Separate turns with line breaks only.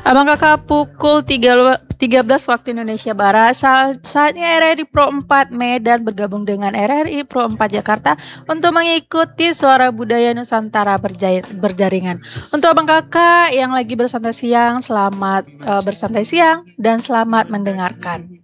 Abang Kakak pukul 13 waktu Indonesia Barat. Saatnya RRI Pro 4 Medan bergabung dengan RRI Pro 4 Jakarta untuk mengikuti Suara Budaya Nusantara berjaringan. Untuk Abang Kakak yang lagi bersantai siang, selamat bersantai siang dan selamat mendengarkan.